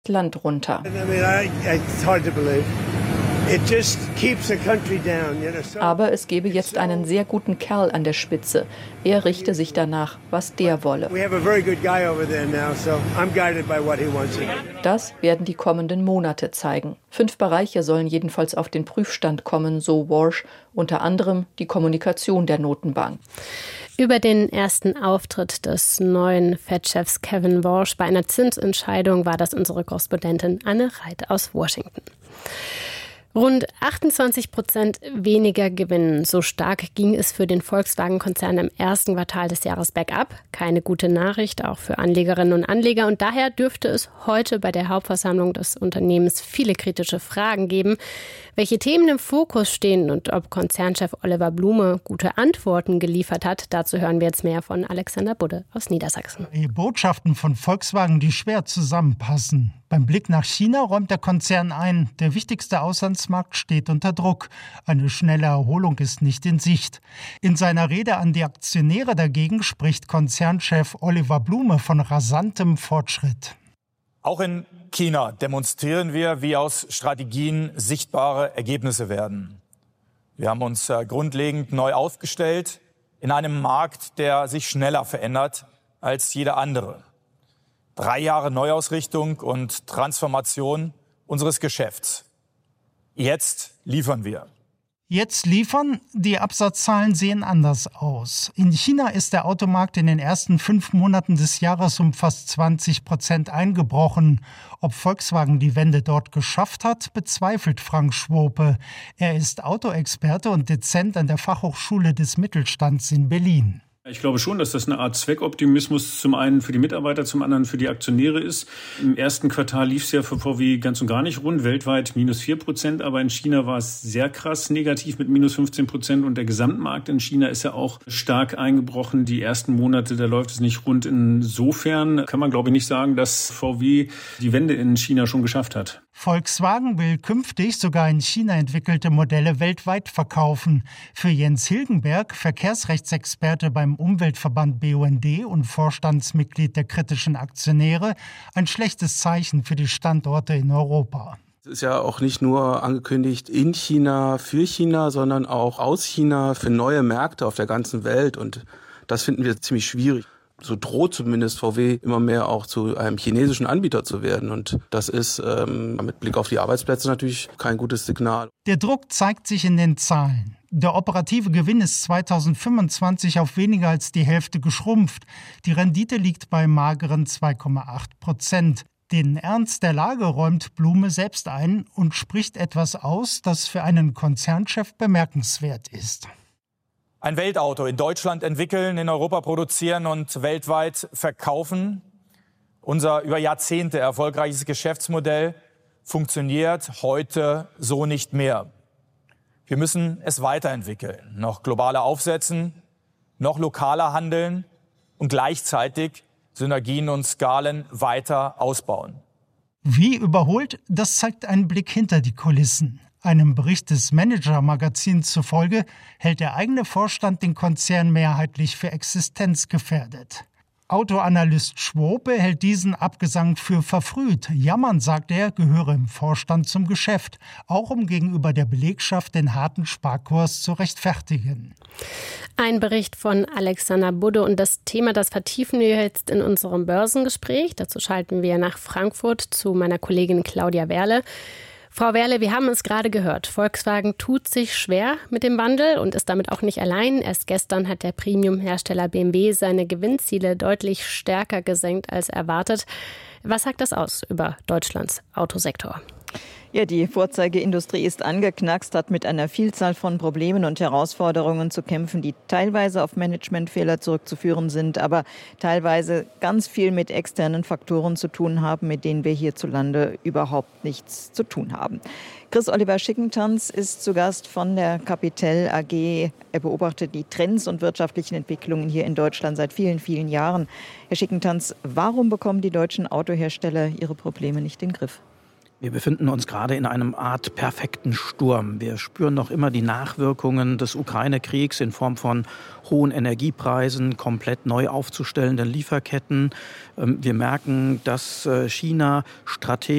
Land runter. Aber es gebe jetzt einen sehr guten Kerl an der Spitze. Er richte sich danach, was der wolle. Das werden die kommenden Monate zeigen. 5 Bereiche sollen jedenfalls auf den Prüfstand kommen, so Walsh, unter anderem die Kommunikation der Notenbank. Über den ersten Auftritt des neuen Fed-Chefs Kevin Walsh bei einer Zinsentscheidung war das unsere Korrespondentin Anne Reit aus Washington. Rund 28% weniger Gewinn. So stark ging es für den Volkswagen-Konzern im ersten Quartal des Jahres bergab. Keine gute Nachricht, auch für Anlegerinnen und Anleger. Und daher dürfte es heute bei der Hauptversammlung des Unternehmens viele kritische Fragen geben. Welche Themen im Fokus stehen und ob Konzernchef Oliver Blume gute Antworten geliefert hat, dazu hören wir jetzt mehr von Alexander Budde aus Niedersachsen. Die Botschaften von Volkswagen, die schwer zusammenpassen. Beim Blick nach China räumt der Konzern ein, der wichtigste Auslandsmarkt steht unter Druck. Eine schnelle Erholung ist nicht in Sicht. In seiner Rede an die Aktionäre dagegen spricht Konzernchef Oliver Blume von rasantem Fortschritt. Auch in China demonstrieren wir, wie aus Strategien sichtbare Ergebnisse werden. Wir haben uns grundlegend neu aufgestellt in einem Markt, der sich schneller verändert als jeder andere. 3 Jahre Neuausrichtung und Transformation unseres Geschäfts. Jetzt liefern wir. Jetzt liefern, die Absatzzahlen sehen anders aus. In China ist der Automarkt in den ersten 5 Monaten des Jahres um fast 20% eingebrochen. Ob Volkswagen die Wende dort geschafft hat, bezweifelt Frank Schwope. Er ist Autoexperte und Dozent an der Fachhochschule des Mittelstands in Berlin. Ich glaube schon, dass das eine Art Zweckoptimismus zum einen für die Mitarbeiter, zum anderen für die Aktionäre ist. Im ersten Quartal lief es ja für VW ganz und gar nicht rund, weltweit -4%, aber in China war es sehr krass negativ mit -15% und der Gesamtmarkt in China ist ja auch stark eingebrochen. Die ersten Monate, da läuft es nicht rund. Insofern kann man, glaube ich, nicht sagen, dass VW die Wende in China schon geschafft hat. Volkswagen will künftig sogar in China entwickelte Modelle weltweit verkaufen. Für Jens Hilgenberg, Verkehrsrechtsexperte beim Umweltverband BUND und Vorstandsmitglied der kritischen Aktionäre, ein schlechtes Zeichen für die Standorte in Europa. Es ist ja auch nicht nur angekündigt in China, für China, sondern auch aus China für neue Märkte auf der ganzen Welt. Und das finden wir ziemlich schwierig. So droht zumindest VW immer mehr auch zu einem chinesischen Anbieter zu werden. Und das ist mit Blick auf die Arbeitsplätze natürlich kein gutes Signal. Der Druck zeigt sich in den Zahlen. Der operative Gewinn ist 2025 auf weniger als die Hälfte geschrumpft. Die Rendite liegt bei mageren 2,8%. Den Ernst der Lage räumt Blume selbst ein und spricht etwas aus, das für einen Konzernchef bemerkenswert ist. Ein Weltauto in Deutschland entwickeln, in Europa produzieren und weltweit verkaufen. Unser über Jahrzehnte erfolgreiches Geschäftsmodell funktioniert heute so nicht mehr. Wir müssen es weiterentwickeln, noch globaler aufsetzen, noch lokaler handeln und gleichzeitig Synergien und Skalen weiter ausbauen. Wie überholt, das zeigt ein Blick hinter die Kulissen. Einem Bericht des Manager-Magazins zufolge hält der eigene Vorstand den Konzern mehrheitlich für existenzgefährdet. Autoanalyst Schwope hält diesen Abgesang für verfrüht. Jammern, sagt er, gehöre im Vorstand zum Geschäft, auch um gegenüber der Belegschaft den harten Sparkurs zu rechtfertigen. Ein Bericht von Alexander Budde und das Thema, das vertiefen wir jetzt in unserem Börsengespräch. Dazu schalten wir nach Frankfurt zu meiner Kollegin Claudia Werle. Frau Werle, wir haben es gerade gehört. Volkswagen tut sich schwer mit dem Wandel und ist damit auch nicht allein. Erst gestern hat der Premium-Hersteller BMW seine Gewinnziele deutlich stärker gesenkt als erwartet. Was sagt das aus über Deutschlands Autosektor? Ja, die Vorzeigeindustrie ist angeknackst, hat mit einer Vielzahl von Problemen und Herausforderungen zu kämpfen, die teilweise auf Managementfehler zurückzuführen sind, aber teilweise ganz viel mit externen Faktoren zu tun haben, mit denen wir hierzulande überhaupt nichts zu tun haben. Chris-Oliver Schickentanz ist zu Gast von der Capital AG. Er beobachtet die Trends und wirtschaftlichen Entwicklungen hier in Deutschland seit vielen, vielen Jahren. Herr Schickentanz, warum bekommen die deutschen Autohersteller ihre Probleme nicht in den Griff? Wir befinden uns gerade in einem Art perfekten Sturm. Wir spüren noch immer die Nachwirkungen des Ukraine-Kriegs in Form von hohen Energiepreisen, komplett neu aufzustellenden Lieferketten. Wir merken, dass China strategisch